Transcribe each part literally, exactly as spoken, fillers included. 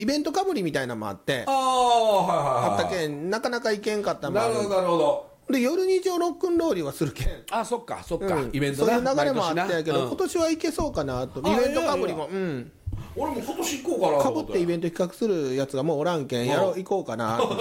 イベントかぶりみたいなのもあって、 ああ、はいはいはい。 あったけん、なかなか行けんかったのもある。 なるほど、なるほど。 で、夜に上ロックンローリーはするけん。 あ、そっか、そっか、 うんイベントそうな。 いう流れもあったんやけど、 毎年な今年は行けそうかなと。イあベントかぶりも、 いやいやいやうん。 俺も今年行こうかなかと思って。 ぶってイベント企画するやつがもうおらんけん、やろう、行こうかなと思って。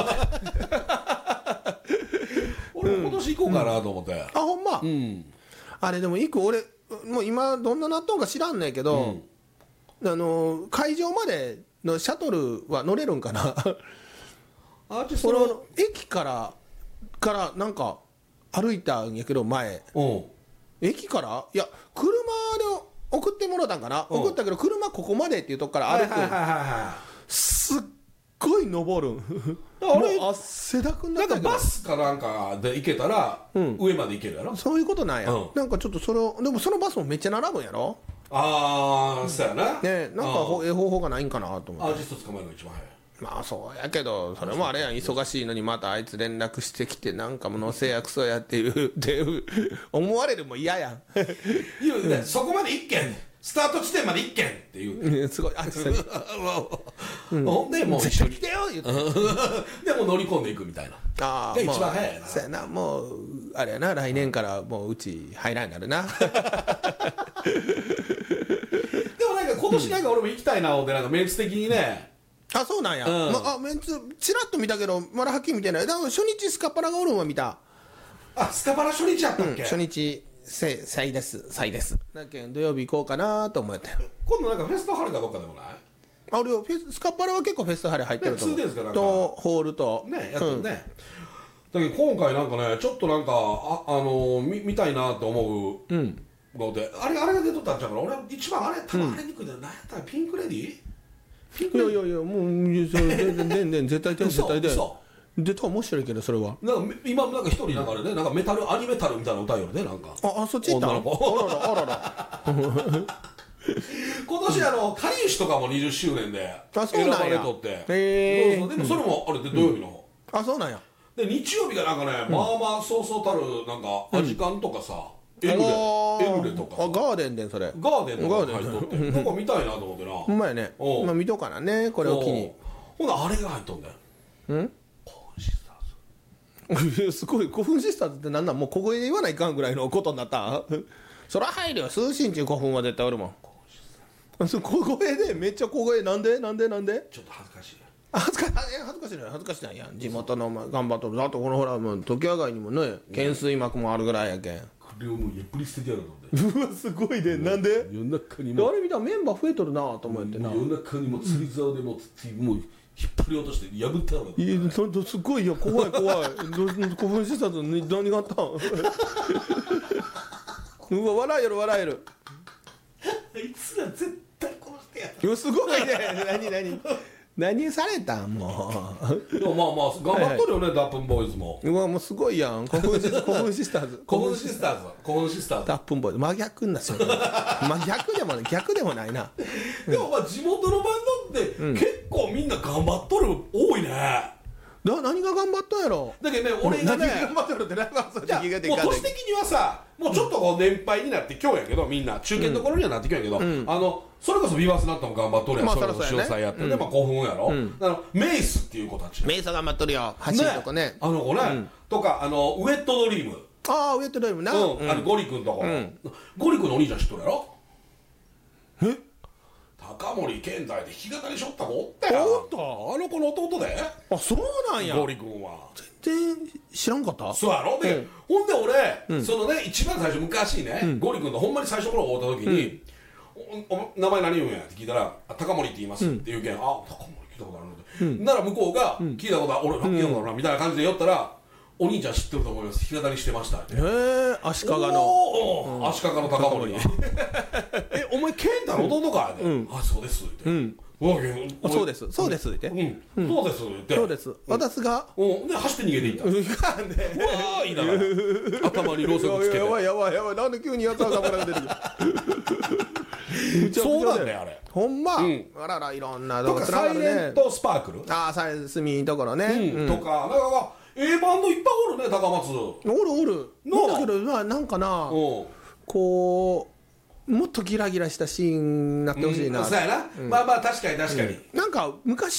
俺も今年行こうかなと思って。 あ、ほんま、 うん。 あれでも行く、俺、もう今どんななっとんか知らんねんけど、あの、会場までのシャトルは乗れるんかな。 アーティスそトの。 の駅からからなんか歩いたんやけど前うん。 駅からいや車で送ってもらったんかな、 うん送ったけど車ここまでっていうとこから歩く、 はいはいはいはすっごい登るんあれもう汗だくにい。 なったけどなんかバスかなんかで行けたら、 うん上まで行けるやろ。 そういうことなんや、 うんなんかちょっとそれをでもそのバスもめっちゃ並ぶんやろああ、そうやな。 ねえなんかほええ方法がないんかなと思ってアーティスト捕まえるのが一番早い。 まあそうやけどそれもあれやん忙しいのにまたあいつ連絡してきてなんかもう乗せやクソやってるって思われるも嫌やん言うね、そこまで一軒、スタート地点まで一軒って言うね。 うんすごいあそうほんで、もう一緒に。 来てよ言ってでも乗り込んでいくみたいな。 あが一番早いな。 そうやなもうあれやな来年からもううち入らんようになるなでもなんか今年なんか俺も行きたいな思ってなんかメンツ的にね。 あそうなんや、 うんまあメンツチラッと見たけどまだはっきり見てないだから初日スカパラがおるんは見た、 あ、スカパラ初日やったっけ、 初日せさいですさいですだけん土曜日行こうかなと思って今度なんかフェストハルかどっかでもないあ俺フェススカパラは結構フェスハレ入ってると思う、 ね ツーデイズかなんかとホールとね、やってるね。だけど今回なんかね、ちょっとなんか、あ、あのー、見見たいなって思ううんので、あれ、あれが出とったんちゃうから、俺一番あれ、多分あれにくいんだよ。何やったらピンクレディーピンクレディいやいやいやもういやそれ全然全然絶対絶嘘対で嘘絶対面白いけどそれはなんか今なんか一人なんかあれね、なんかメタルアニメタルみたいな歌よるね、なんかああそっち行った女の子あららあらら今年あのかりゆしとかもにじゅっしゅうねんであそうなんや選ばれとってへえそうそうでもそれもあれで土曜日の方、 あそうなんやで日曜日がなんかね、まあまあそうそうたるなんかアジカンとかさ、エルレあーエルレとかさあガーデンでんそれガーデンとか入っとってなんか見たいなと思ってなほんまやねおうまあ見とうかなねこれを機にほなあれが入っとんだようんコーンシスターズすごい古墳シスターズってなんなんもう小声で言わないかんぐらいのことになったそら入るよ通信中古墳は絶対おるもんそう小声でめっちゃ小声なんでなんでなんでちょっと恥ずかしい恥ずかしい恥ずかしいない恥ずかしいないやん地元のお前頑張っとるだとこのほらもう時上がりにもね懸垂膜もあるぐらいやけんこれをもうやっぱり捨ててやるのでうわすごいねなんで夜中にもあれ見たらメンバー増えとるなと思ってな夜中にも釣り竿でもつってもう引っ張り落として破ってやるのいやそんすごいよ怖い怖いど古墳視察に何があったんうわ笑える笑えるあいつら絶対殺してやるいやすごいね何何何されたんもでもまあまあ頑張っとるよね、ダップンボーイズもううわもうすごいやん古墳シス古墳シスターズコフンシスターズコフンシスターズダップンボーイズ真逆になっちゃう真逆でもない逆でもないなでもまあ地元のバンドって結構みんな頑張っとる多いねな何が頑張ったんやろだけどね俺がね何が頑張ってるって何がそうじゃあもう年的にはさもうちょっとこう年配になって今日やけどみんな中堅の頃にはなってきよんやけど、 んあのそれこそビバスナットも頑張っとるやん、 まあそれこそそらそうやね潮祭やって、でまあ古墳やろ、 んだからメイスっていう子たちメイサ頑張っとるよ走るとこねあの子ね、とかあのウェットドリーム、 ああウエットドリームな、 うんうんあのゴリ君とこ、 んゴリ君のお兄ちゃん知っとるやろえ高森健太で弾き語りしょった子おったよおったあの子の弟であそうなんやゴリ君は全然知らんかったそうやろで、 うんほんで俺、そのね一番最初昔ね、ゴリ君とほんまに最初から会った時に、おお名前何言うんやって聞いたら「あ高森って言います」って言うけん、あ高森聞いたことあるのって、なら向こうが、聞いたことある俺聞いたことあるなみたいな感じで言ったら、お兄ちゃん知ってると思います弾き語りしてましたってへえ足利のおー足利の高森えお前健太の弟かって、あそうですって、うんうわあそうですそうですってうん、そうですってそうです私がうんで走って逃げていったうかんでうわーいいながら頭にろうそくつけてやばいやばいやばいなんで急にやつ頭から出てくるそうなんだよあれほんま、 んあららいろんなとことかサイレントスパークル、 ああサイレントスミーところね、 うんとかなんかええバンドいっぱいおるね高松おるおるなあだけどまあなんかなうんこうもっとギラギラしたシーンになってほしいな、 うん、そうやな、うん、まあまあ確かに確かに、 うん、なんか昔